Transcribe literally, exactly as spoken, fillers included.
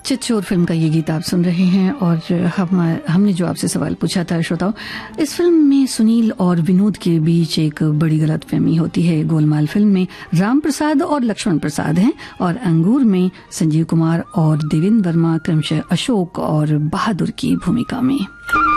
Chitchor film का ये गीत आप सुन रहे हैं और हम हमने जो आपसे सवाल पूछा था श्रोताओं, इस फिल्म में सुनील और विनोद के बीच एक बड़ी गलतफहमी होती है। गोलमाल फिल्म में राम प्रसाद और लक्ष्मण प्रसाद हैं और अंगूर में संजीव कुमार और देवेंद्र वर्मा क्रमशः अशोक और बहादुर की भूमिका में।